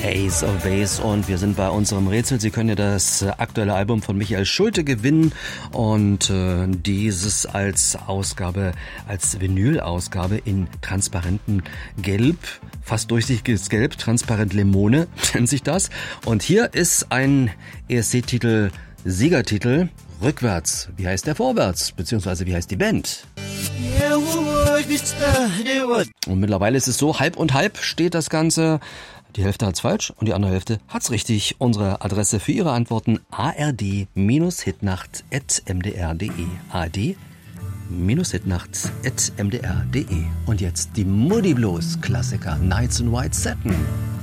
Ace of Base und wir sind bei unserem Rätsel. Sie können ja das aktuelle Album von Michael Schulte gewinnen und dieses als Vinyl-Ausgabe in transparentem Gelb, fast durchsichtiges Gelb, transparent Limone nennt sich das. Und hier ist ein ESC-Titel, Siegertitel, rückwärts. Wie heißt der vorwärts? Beziehungsweise wie heißt die Band? Und mittlerweile ist es so, halb und halb steht das Ganze. Die Hälfte hat's falsch und die andere Hälfte hat's richtig. Unsere Adresse für Ihre Antworten ard-hitnacht@mdr.de. ard-hitnacht@mdr.de. Und jetzt die Moody Blues Klassiker Nights in White Satin.